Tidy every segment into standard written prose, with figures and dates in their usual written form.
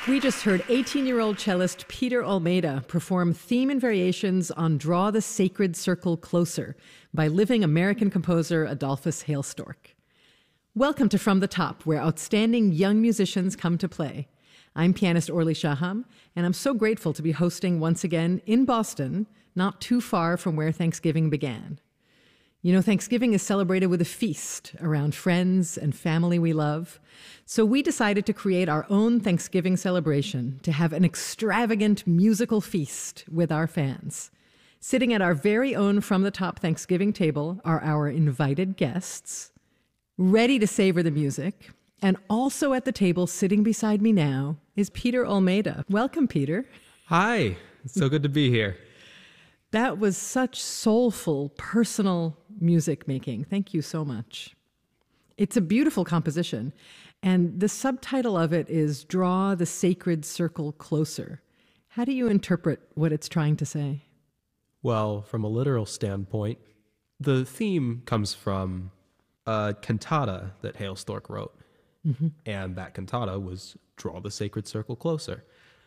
We just heard 18-year-old cellist Peter Almeida perform theme and variations on Draw the Sacred Circle Closer by living American composer Adolphus Hailstork. Welcome to From the Top, where outstanding young musicians come to play. I'm pianist Orly Shaham, and I'm so grateful to be hosting once again in Boston, not too far from where Thanksgiving began. You know, Thanksgiving is celebrated with a feast around friends and family we love. So we decided to create our own Thanksgiving celebration to have an extravagant musical feast with our fans. Sitting at our very own From the Top Thanksgiving table are our invited guests, ready to savor the music. And also at the table sitting beside me now is Peter Almeida. Welcome, Peter. Hi, it's so good to be here. That was such soulful, personal music making. Thank you so much. It's a beautiful composition, and the subtitle of it is Draw the Sacred Circle Closer. How do you interpret what it's trying to say? Well, from a literal standpoint, the theme comes from a cantata that Hailstork wrote, and that cantata was Draw the Sacred Circle Closer.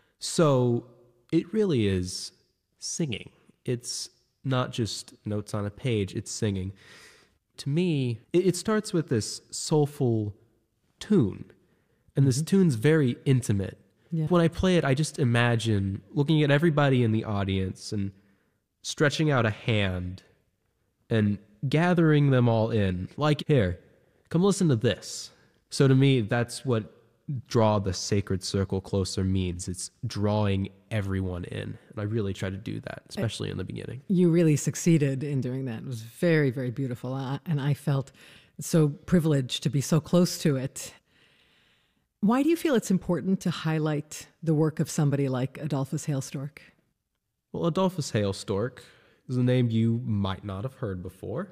So it really is singing. It's not just notes on a page, it's singing. To me, it starts with this soulful tune, and this tune's very intimate. Yeah. When I play it, I just imagine looking at everybody in the audience and stretching out a hand and gathering them all in. Like, here, come listen to this. So to me, that's what Draw the Sacred Circle Closer means. It's drawing everyone in. And I really try to do that, especially in the beginning. You really succeeded in doing that. It was very, very beautiful. And I felt so privileged to be so close to it. Why do you feel it's important to highlight the work of somebody like Adolphus Hailstork? Well, Adolphus Hailstork is a name you might not have heard before.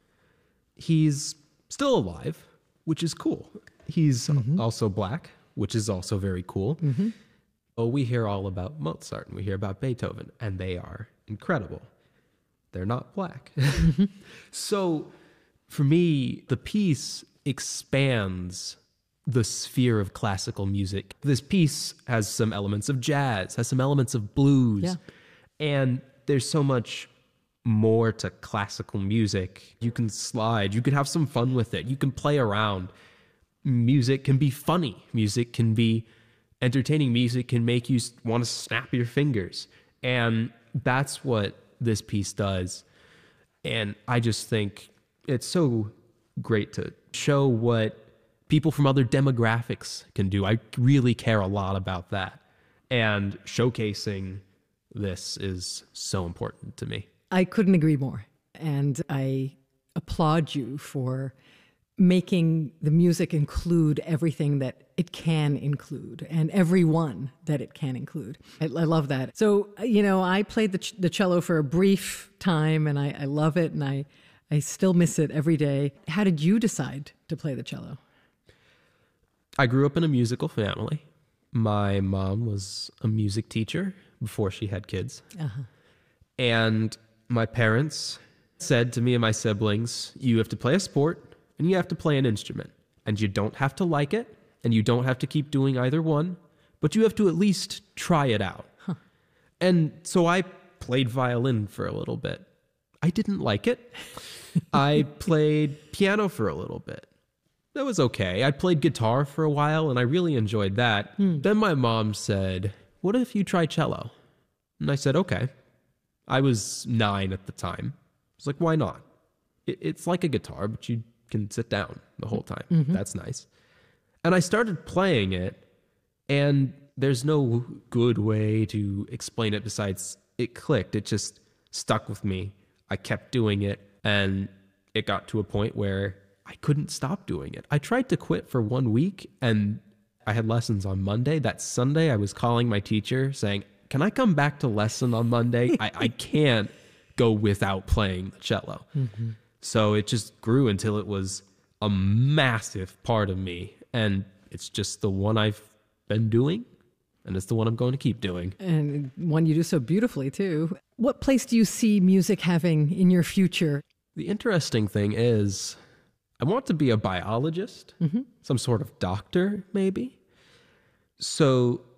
He's still alive, which is cool. He's also black, which is also very cool. Oh, we hear all about Mozart and we hear about Beethoven, and they are incredible. They're not black. So for me, the piece expands the sphere of classical music. This piece has some elements of jazz, has some elements of blues, and there's so much more to classical music. You can slide, you can have some fun with it, you can play around. Music can be funny. Music can be entertaining. Music can make you want to snap your fingers. And that's what this piece does. And I just think it's so great to show what people from other demographics can do. I really care a lot about that. And showcasing this is so important to me. I couldn't agree more. And I applaud you for making the music include everything that it can include and everyone that it can include. I love that. So, you know, I played the cello for a brief time, and I love it, and I still miss it every day. How did you decide to play the cello? I grew up in a musical family. My mom was a music teacher before she had kids. And my parents said to me and my siblings, you have to play a sport, and you have to play an instrument, and you don't have to like it, and you don't have to keep doing either one, but you have to at least try it out. And so I played violin for a little bit. I didn't like it. I played piano for a little bit. That was okay. I played guitar for a while, and I really enjoyed that. Then my mom said, what if you try cello? And I said, okay. I was 9 at the time. I was like, why not? It's like a guitar, but you can sit down the whole time. That's nice. And I started playing it, and there's no good way to explain it besides it clicked. It just stuck with me. I kept doing it, and it got to a point where I couldn't stop doing it. I tried to quit for 1 week, and I had lessons on Monday. That Sunday, I was calling my teacher saying, can I come back to lesson on Monday? I can't go without playing the cello. So it just grew until it was a massive part of me. And it's just the one I've been doing, and it's the one I'm going to keep doing. And one you do so beautifully, too. What place do you see music having in your future? The interesting thing is, I want to be a biologist, some sort of doctor, maybe. So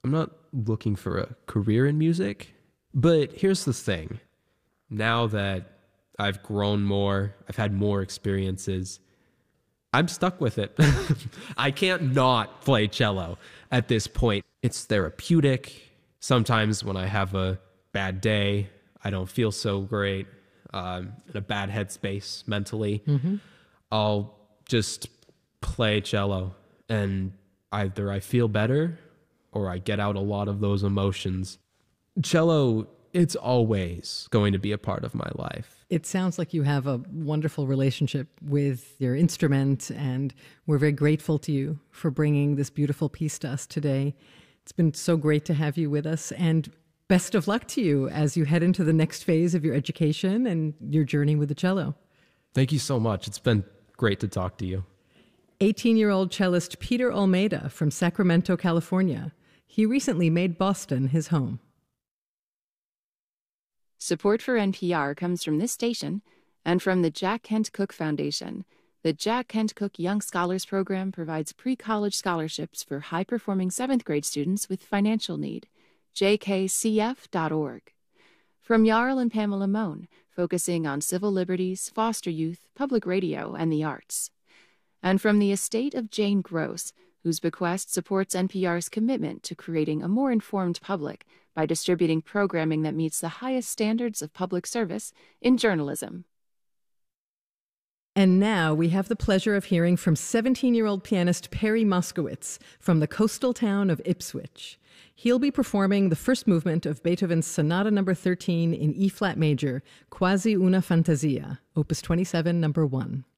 I'm not looking for a career in music. But here's the thing. Now that I've grown more, I've had more experiences, I'm stuck with it. I can't not play cello at this point. It's therapeutic. Sometimes when I have a bad day, I don't feel so great, in a bad headspace mentally, I'll just play cello, and either I feel better or I get out a lot of those emotions. Cello, it's always going to be a part of my life. It sounds like you have a wonderful relationship with your instrument, and we're very grateful to you for bringing this beautiful piece to us today. It's been so great to have you with us, and best of luck to you as you head into the next phase of your education and your journey with the cello. Thank you so much. It's been great to talk to you. 18-year-old cellist Peter Almeida from Sacramento, California. He recently made Boston his home. Support for NPR comes from this station and from the Jack Kent Cooke Foundation. The Jack Kent Cooke Young Scholars Program provides pre-college scholarships for high-performing 7th grade students with financial need. jkcf.org. From Jarl and Pamela Mohn, focusing on civil liberties, foster youth, public radio, and the arts. And from the estate of Jane Gross, whose bequest supports NPR's commitment to creating a more informed public by distributing programming that meets the highest standards of public service in journalism. And now we have the pleasure of hearing from 17-year-old pianist Perry Moskowitz from the coastal town of Ipswich. He'll be performing the first movement of Beethoven's Sonata No. 13 in E-flat major, Quasi una Fantasia, Opus 27, No. 1.